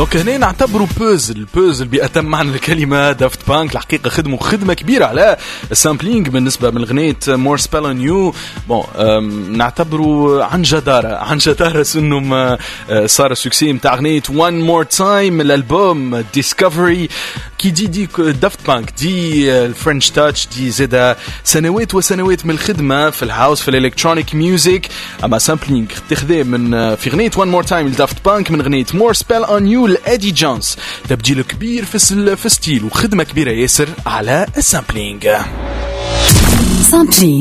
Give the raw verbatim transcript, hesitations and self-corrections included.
دونك هنا نعتبروا بوزل بوزل بأتم معنى الكلمة. دافت بانك الحقيقة خدموا خدمة كبيرة على السامبلينج بالنسبة من غنية مور سبيل اون يو. بون نعتبروا عن جدارة عن جدارة انهم صار سوكسي متاع غنية One More Time الألبوم ديسكفري كي دي دي دافت بانك دي الفرنش تاتش دي زيدا سنوات وسنوات من الخدمة في الهاوس في الالكترونيك ميوزك. اما سامبلينج تخذي من في غنية One More Time لدافت بانك من غنية More Spell on You لإدي جونز. تبديل كبير في في ستيل وخدمة كبيرة ياسر على السامبلينج.